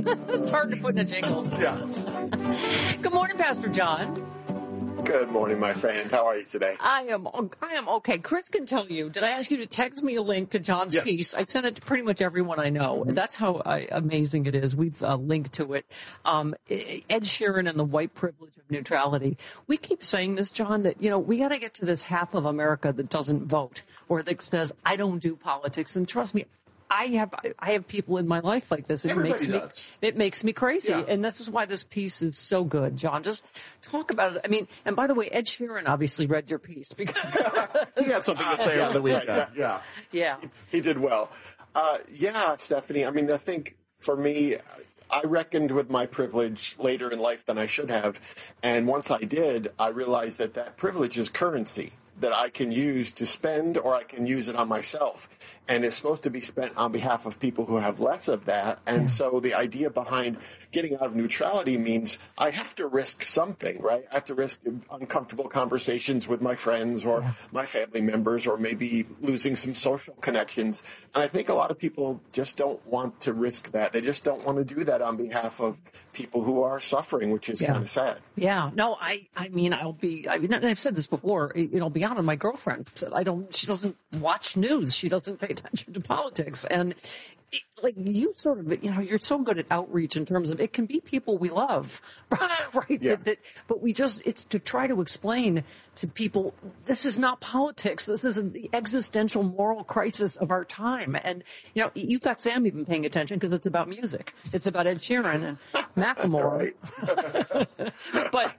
It's hard to put in a jingle. Yeah. Good morning, Pastor John. Good morning, my friend. How are you today? I am okay. Chris can tell you. Did I ask you to text me a link to John's Yes. piece? I sent it to pretty much everyone I know. And that's how amazing it is. We've linked to it. Ed Sheeran and the white privilege of neutrality. We keep saying this, John, that, we got to get to this half of America that doesn't vote or that says, I don't do politics. And trust me, I have people in my life like this. It makes me crazy. Yeah. And this is why this piece is so good, John. Just talk about it. I mean, and by the way, Ed Sheeran obviously read your piece because He had something to say on the weekend. yeah. He did well. Stephanie. I mean, I think for me, I reckoned with my privilege later in life than I should have. And once I did, I realized that privilege is currency that I can use to spend, or I can use it on myself. And it's supposed to be spent on behalf of people who have less of that. And so the idea behind getting out of neutrality means I have to risk something, right? I have to risk uncomfortable conversations with my friends or my family members, or maybe losing some social connections. And I think a lot of people just don't want to risk that. They just don't want to do that on behalf of people who are suffering, which is kind of sad. Yeah. No, I've said this before, beyond my girlfriend said, she doesn't watch news. She doesn't pay attention to politics. And you sort of, you're so good at outreach in terms of it can be people we love, right? Yeah. But it's to try to explain to people, this is not politics. This is the existential moral crisis of our time. And, you've got Sam even paying attention because it's about music. It's about Ed Sheeran and Macklemore. But,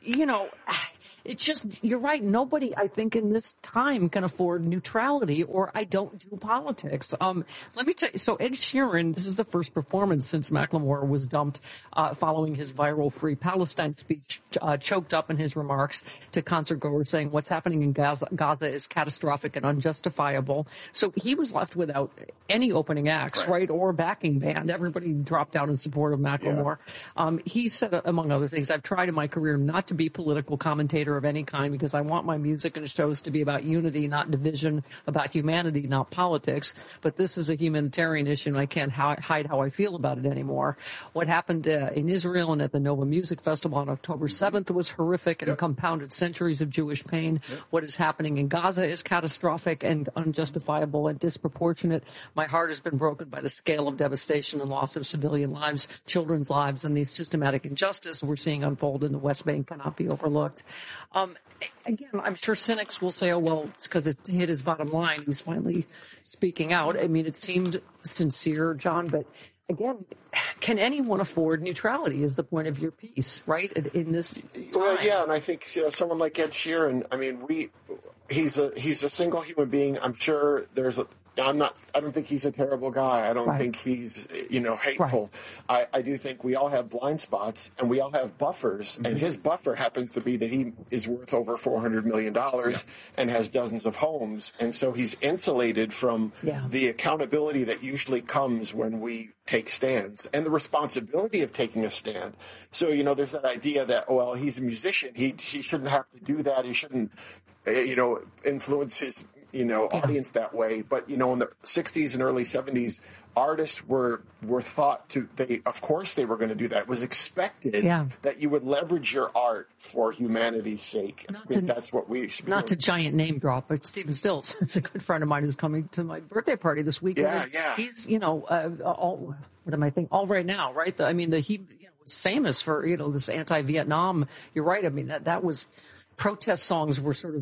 it's just, you're right. Nobody, I think, in this time can afford neutrality, or I don't do politics. Let me tell you, so Ed Sheeran, this is the first performance since Macklemore was dumped following his viral Free Palestine speech, choked up in his remarks to concertgoers saying what's happening in Gaza is catastrophic and unjustifiable. So he was left without any opening acts, right, or backing band. Everybody dropped out in support of Macklemore. Yeah. He said, among other things, I've tried in my career not to be political commentator of any kind because I want my music and shows to be about unity, not division, about humanity, not politics. But this is a humanitarian issue, and I can't hide how I feel about it anymore. What happened in Israel and at the Nova Music Festival on October 7th was horrific and compounded centuries of Jewish pain. What is happening in Gaza is catastrophic and unjustifiable and disproportionate. My heart has been broken by the scale of devastation and loss of civilian lives, children's lives, and the systematic injustice we're seeing unfold in the West Bank cannot be overlooked. Again, I'm sure cynics will say, oh, well, it's because it hit his bottom line. He's finally speaking out. I mean, it seemed sincere, John, but again, can anyone afford neutrality is the point of your piece, right? In this time. Well, yeah, and I think, someone like Ed Sheeran, I mean, he's a single human being. I'm sure I don't think he's a terrible guy. I don't think he's, hateful. Right. I do think we all have blind spots and we all have buffers. Mm-hmm. And his buffer happens to be that he is worth over $400 million and has dozens of homes. And so he's insulated from the accountability that usually comes when we take stands and the responsibility of taking a stand. So, there's that idea that, well, he's a musician. He shouldn't have to do that. He shouldn't, influence his audience that way. But, in the 60s and early 70s, artists were thought of course they were going to do that. It was expected that you would leverage your art for humanity's sake. That's what we should be doing. To giant name drop, but Stephen Stills, it's a good friend of mine who's coming to my birthday party this weekend. Yeah. He's, all right now, right? He was famous for, this anti-Vietnam. You're right. I mean, that was, protest songs were sort of,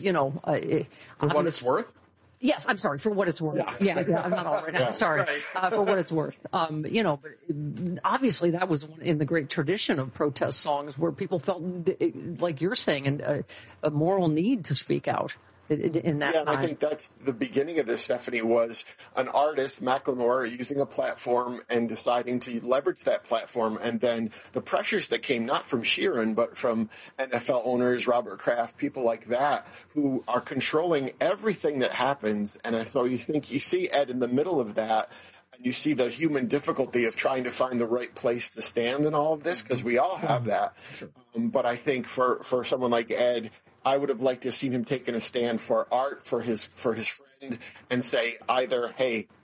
for what it's worth? Yes, I'm sorry, for what it's worth. Yeah, I'm not all right now. Sorry. For what it's worth. But obviously that was in the great tradition of protest songs where people felt, like you're saying, a moral need to speak out. In that and I think that's the beginning of this, Stephanie, was an artist, Macklemore, using a platform and deciding to leverage that platform. And then the pressures that came not from Sheeran, but from NFL owners, Robert Kraft, people like that, who are controlling everything that happens. And so you see Ed in the middle of that. And you see the human difficulty of trying to find the right place to stand in all of this, because we all have that. Sure. But I think for someone like Ed, I would have liked to have seen him taking a stand for art, for his friend, and say either, hey,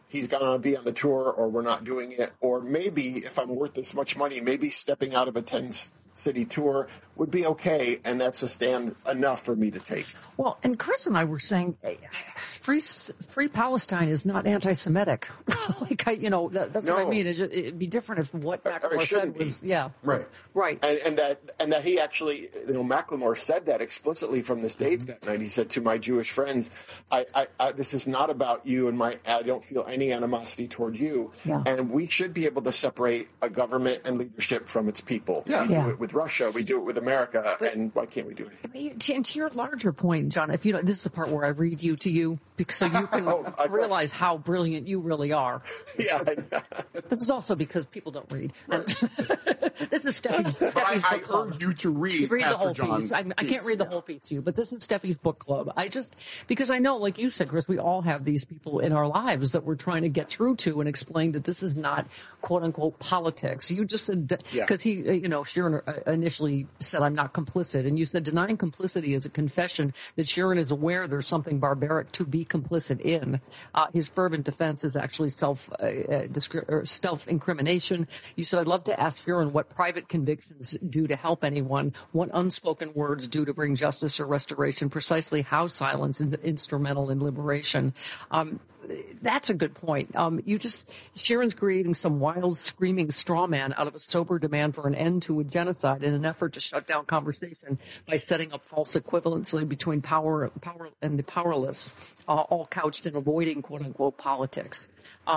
he's going to be on the tour or we're not doing it. Or maybe if I'm worth this much money, maybe stepping out of a 10-city tour would be okay, and that's a stand enough for me to take. Well, and Chris and I were saying, free Palestine is not anti-Semitic. Like, that's what I mean. It'd be different if what Macklemore said was, right. And that he actually, Macklemore said that explicitly from the stage that night. He said to my Jewish friends, this is not about you and I don't feel any animosity toward you. Yeah. And we should be able to separate a government and leadership from its people. Yeah. We do it with Russia. We do it with America, and why can't we do it? And to your larger point, John, if this is the part where I read you to you, so you can realize how brilliant you really are. Yeah. This is also because people don't read. Right. This is Steffi's book I club. urge you to read the whole John's piece. I can't read the whole piece to you, but this is Steffi's book club. Because I know, like you said, Chris, we all have these people in our lives that we're trying to get through to and explain that this is not quote unquote politics. You just said, because Sheeran initially said, I'm not complicit. And you said denying complicity is a confession that Sheeran is aware there's something barbaric to be complicit in. His fervent defense is actually self-incrimination. You said, I'd love to ask Sheeran what private convictions do to help anyone, what unspoken words do to bring justice or restoration, precisely how silence is instrumental in liberation. That's a good point. Sharon's creating some wild, screaming straw man out of a sober demand for an end to a genocide in an effort to shut down conversation by setting up false equivalency between power and the powerless, all couched in avoiding quote unquote politics.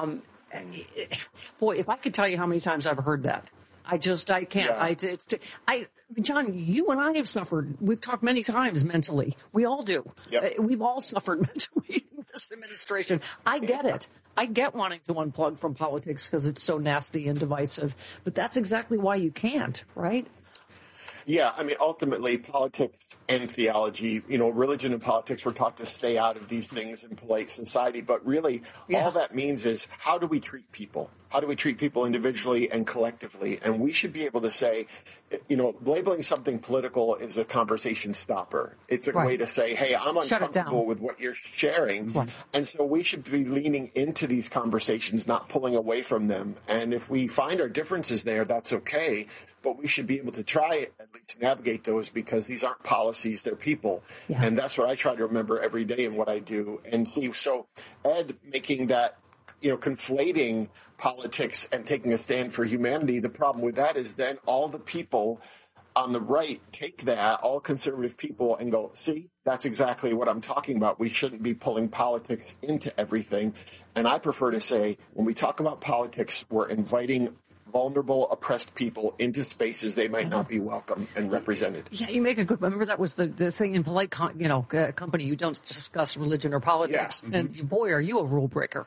Boy, if I could tell you how many times I've heard that. I can't. Yeah. John, you and I have suffered. We've talked many times mentally. We all do. Yep. We've all suffered mentally in this administration. I get it. I get wanting to unplug from politics because it's so nasty and divisive. But that's exactly why you can't, right? Yeah, I mean, ultimately, politics and theology, religion and politics, we're taught to stay out of these things in polite society. But really, all that means is, how do we treat people? How do we treat people individually and collectively? And we should be able to say, labeling something political is a conversation stopper. It's a way to say, hey, I'm uncomfortable with what you're sharing. Right. And so we should be leaning into these conversations, not pulling away from them. And if we find our differences there, that's okay. But we should be able to try at least navigate those, because these aren't policies, they're people. Yeah. And that's what I try to remember every day in what I do. And see, so Ed making that, conflating politics and taking a stand for humanity, the problem with that is then all the people on the right take that, all conservative people, and go, see, that's exactly what I'm talking about. We shouldn't be pulling politics into everything. And I prefer to say, when we talk about politics, we're inviting vulnerable, oppressed people into spaces they might not be welcome and represented. Yeah, you make a good. Remember that was the thing in polite, company. You don't discuss religion or politics. Yeah. And boy, are you a rule breaker.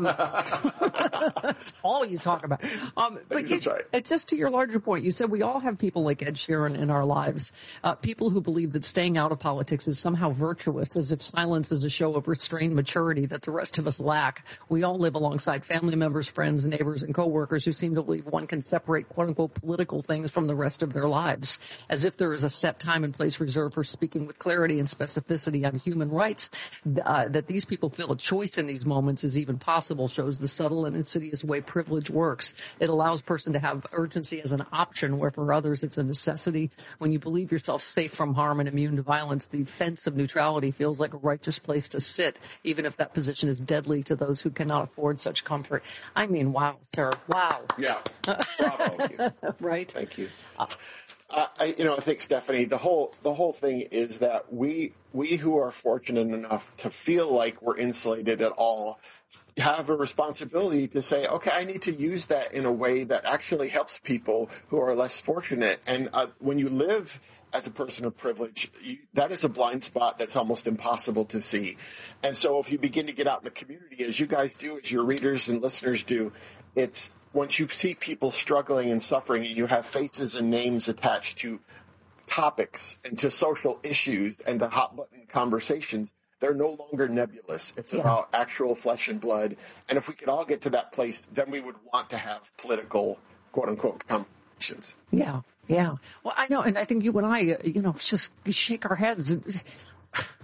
That's all you talk about. But just to your larger point, you said we all have people like Ed Sheeran in our lives. People who believe that staying out of politics is somehow virtuous, as if silence is a show of restrained maturity that the rest of us lack. We all live alongside family members, friends, neighbors, and coworkers who seem to believe one can separate quote-unquote political things from the rest of their lives, as if there is a set time and place reserved for speaking with clarity and specificity on human rights. That these people feel a choice in these moments is even possible shows the subtle and insidious way privilege works. It allows a person to have urgency as an option, where for others it's a necessity. When you believe yourself safe from harm and immune to violence, the fence of neutrality feels like a righteous place to sit, even if that position is deadly to those who cannot afford such comfort. I mean, wow, sir, wow. Yeah. Bravo. Right. Thank you. I think, Stephanie, the whole thing is that we who are fortunate enough to feel like we're insulated at all have a responsibility to say, okay, I need to use that in a way that actually helps people who are less fortunate. And when you live as a person of privilege, that is a blind spot that's almost impossible to see. And so if you begin to get out in the community, as you guys do, as your readers and listeners do, it's once you see people struggling and suffering, you have faces and names attached to topics and to social issues and to hot button conversations. They're no longer nebulous. It's about actual flesh and blood. And if we could all get to that place, then we would want to have political, quote unquote, conversations. Yeah. Yeah. Well, I know. And I think you and I, just shake our heads.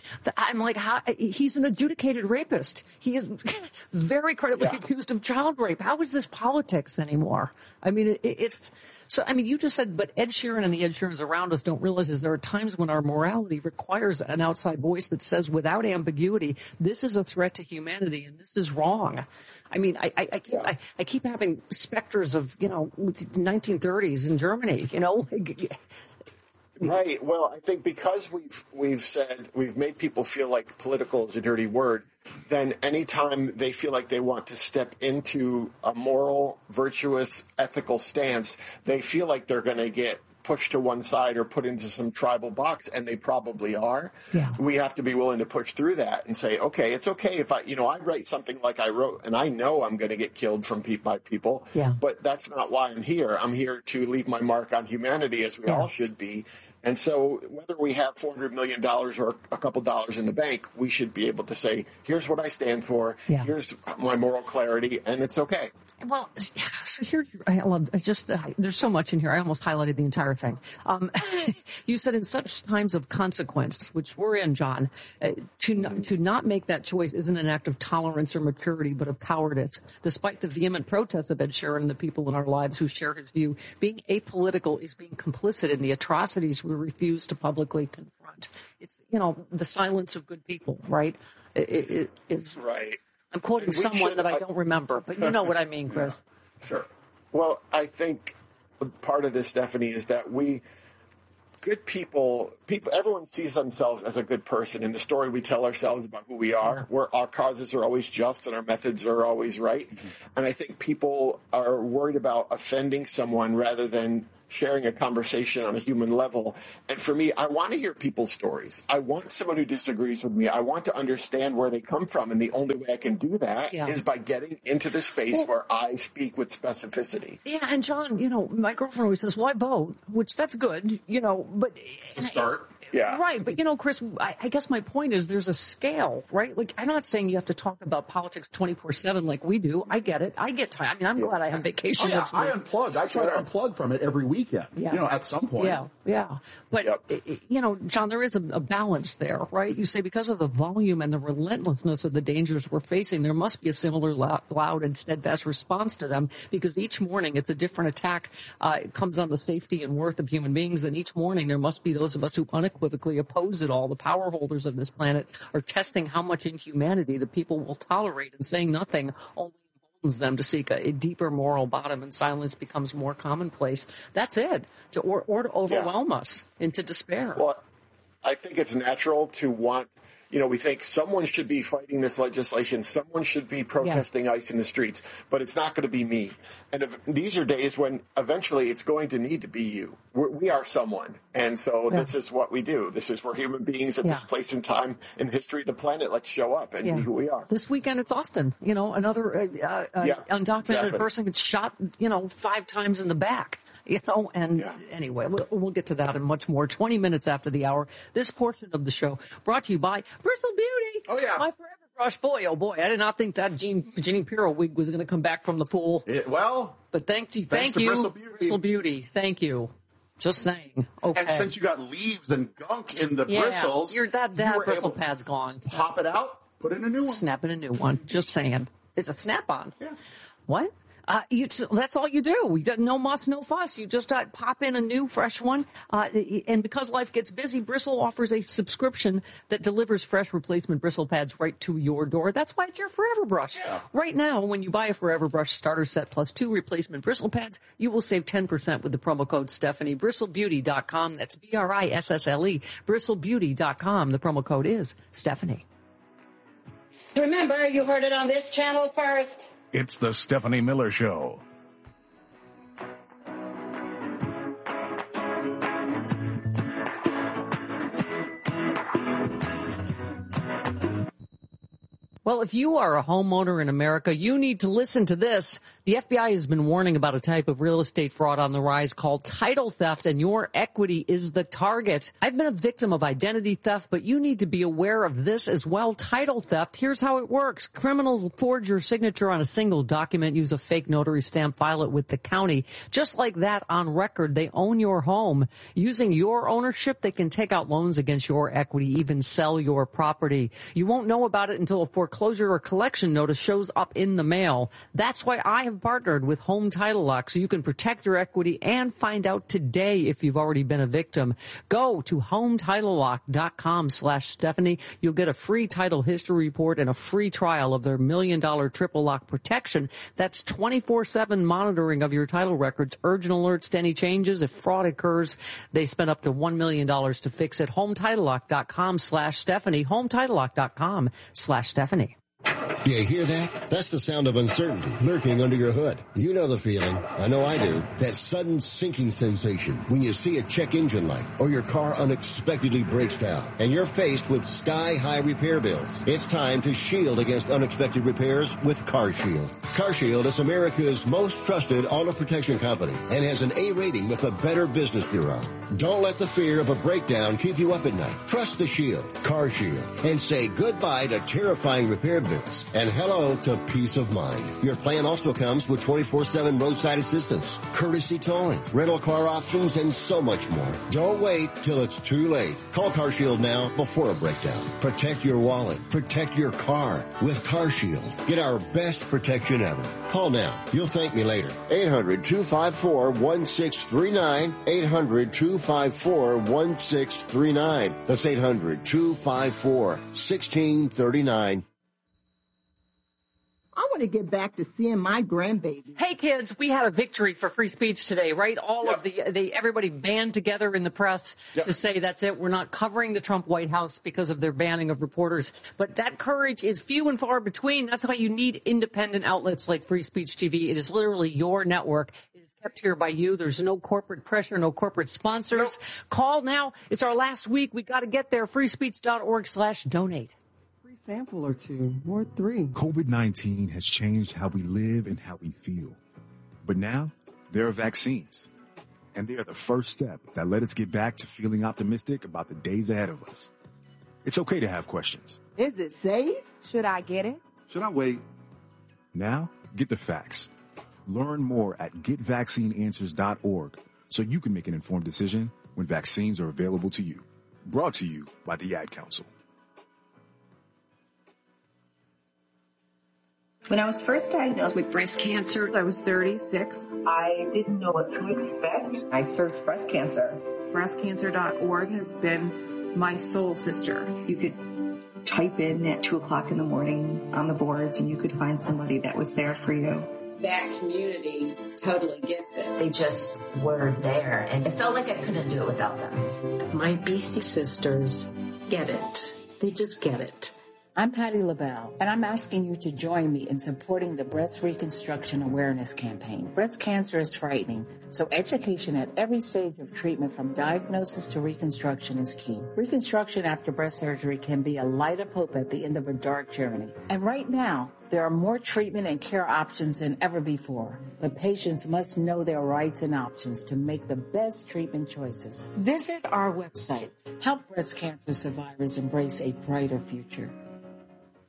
I'm like, he's an adjudicated rapist. He is very credibly accused of child rape. How is this politics anymore? I mean, it's so. I mean, you just said, but Ed Sheeran and the Ed Sheerans around us don't realize is there are times when our morality requires an outside voice that says, without ambiguity, this is a threat to humanity and this is wrong. I mean, I keep having specters of 1930s in Germany. Right. Well, I think because we've made people feel like political is a dirty word, then anytime they feel like they want to step into a moral, virtuous, ethical stance, they feel like they're going to get pushed to one side or put into some tribal box, and they probably are. Yeah. We have to be willing to push through that and say, okay, it's okay if I write something like I wrote, and I know I'm going to get killed by people, but that's not why I'm here. I'm here to leave my mark on humanity, as we all should be. And so whether we have $400 million or a couple dollars in the bank, we should be able to say, here's what I stand for, here's my moral clarity, and it's okay. Well, so here, there's so much in here. I almost highlighted the entire thing. You said in such times of consequence, which we're in, John, to not make that choice isn't an act of tolerance or maturity, but of cowardice. Despite the vehement protests of Ed Sheeran and the people in our lives who share his view, being apolitical is being complicit in the atrocities we refuse to publicly confront. It's, the silence of good people, right? It's right. I'm quoting someone that I don't remember, but you know what I mean, Chris. Yeah, sure. Well, I think part of this, Stephanie, is that good people, everyone sees themselves as a good person. In the story we tell ourselves about who we are, where our causes are always just and our methods are always right. Mm-hmm. And I think people are worried about offending someone rather than sharing a conversation on a human level. And for me, I want to hear people's stories. I want someone who disagrees with me. I want to understand where they come from. And the only way I can do that is by getting into the space where I speak with specificity. Yeah. And John, my girlfriend always says, why vote? Which that's good, but to start. Yeah. Right. But, Chris, I guess my point is there's a scale, right? Like, I'm not saying you have to talk about politics 24/7 like we do. I get it. I get time. I mean, I'm glad I have vacation. I unplug. I try to unplug from it every weekend, at some point. Yeah. But, John, there is a balance there, right? You say because of the volume and the relentlessness of the dangers we're facing, there must be a similar loud and steadfast response to them, because each morning it's a different attack. It comes on the safety and worth of human beings. And each morning there must be those of us who unequivocally oppose it all. The power holders of this planet are testing how much inhumanity the people will tolerate, and saying nothing only emboldens them to seek a deeper moral bottom, and silence becomes more commonplace. That's it, or to overwhelm us into despair. Well, I think it's natural to want, we think someone should be fighting this legislation, someone should be protesting ICE in the streets, but it's not going to be me. And these are days when eventually it's going to need to be you. We are someone. And so this is what we do. We're human beings at this place in time in history of the planet. Let's show up and be who we are. This weekend it's Austin. Another undocumented person gets shot, 5 times in the back. Anyway, we'll get to that and much more. 20 minutes after the hour, this portion of the show brought to you by Bristle Beauty. Oh, yeah. My Forever Brush. Boy, oh boy, I did not think that Jeannie Pirro wig was going to come back from the pool. But thank you. Bristle Beauty. Thank you. Just saying. Okay. And since you got leaves and gunk in the bristles, that bristle pad's gone. Pop it out, put in a new one. Snap in a new one. Just saying. It's a snap-on. Yeah. What? That's all you do. We got no muss, no fuss. You just pop in a new, fresh one. And because life gets busy, Bristle offers a subscription that delivers fresh replacement bristle pads right to your door. That's why it's your Forever Brush. Yeah. Right now, when you buy a Forever Brush starter set plus 2 replacement bristle pads, you will save 10% with the promo code Stephanie. BristleBeauty.com. That's BRISSLE. BristleBeauty.com. The promo code is Stephanie. Remember, you heard it on this channel first. It's the Stephanie Miller Show. Well, if you are a homeowner in America, you need to listen to this. The FBI has been warning about a type of real estate fraud on the rise called title theft, and your equity is the target. I've been a victim of identity theft, but you need to be aware of this as well. Title theft, here's how it works. Criminals will forge your signature on a single document, use a fake notary stamp, file it with the county. Just like that, on record, they own your home. Using your ownership, they can take out loans against your equity, even sell your property. You won't know about it until a foreclosure or collection notice shows up in the mail. That's why I have partnered with Home Title Lock, so you can protect your equity and find out today if you've already been a victim. Go to HomeTitleLock.com/Stephanie. You'll get a free title history report and a free trial of their $1 million triple lock protection. That's 24/7 monitoring of your title records, urgent alerts to any changes. If fraud occurs, they spend up to $1 million to fix it. HomeTitleLock.com/Stephanie. HomeTitleLock.com/Stephanie. Do you hear that? That's the sound of uncertainty lurking under your hood. You know the feeling. I know I do. That sudden sinking sensation when you see a check engine light or your car unexpectedly breaks down and you're faced with sky-high repair bills. It's time to shield against unexpected repairs with CarShield. CarShield is America's most trusted auto protection company and has an A rating with the Better Business Bureau. Don't let the fear of a breakdown keep you up at night. Trust the Shield, CarShield, and say goodbye to terrifying repair bills and hello to peace of mind. Your plan also comes with 24/7 roadside assistance, courtesy towing, rental car options, and so much more. Don't wait till it's too late. Call CarShield now before a breakdown. Protect your wallet. Protect your car with CarShield. Get our best protection ever. Call now. You'll thank me later. 800-254-1639. 800-254-1639. That's 800-254-1639. I want to get back to seeing my grandbaby. Hey kids, we had a victory for free speech today, right? All of everybody band together in the press to say that's it. We're not covering the Trump White House because of their banning of reporters. But that courage is few and far between. That's why you need independent outlets like Free Speech TV. It is literally your network. It is kept here by you. There's no corporate pressure, no corporate sponsors. Call now. It's our last week. We got to get there. freespeech.org/donate. Sample or two, or three. COVID-19 has changed how we live and how we feel. But now, there are vaccines. And they are the first step that let us get back to feeling optimistic about the days ahead of us. It's okay to have questions. Is it safe? Should I get it? Should I wait? Now, get the facts. Learn more at getvaccineanswers.org so you can make an informed decision when vaccines are available to you. Brought to you by the Ad Council. When I was first diagnosed with breast cancer, I was 36. I didn't know what to expect. I searched breast cancer. Breastcancer.org has been my soul sister. You could type in at 2 o'clock in the morning on the boards and you could find somebody that was there for you. That community totally gets it. They just were there, and it felt like I couldn't do it without them. My Beastie sisters get it. They just get it. I'm Patty LaBelle, and I'm asking you to join me in supporting the Breast Reconstruction Awareness Campaign. Breast cancer is frightening, so education at every stage of treatment from diagnosis to reconstruction is key. Reconstruction after breast surgery can be a light of hope at the end of a dark journey. And right now, there are more treatment and care options than ever before, but patients must know their rights and options to make the best treatment choices. Visit our website. Help breast cancer survivors embrace a brighter future.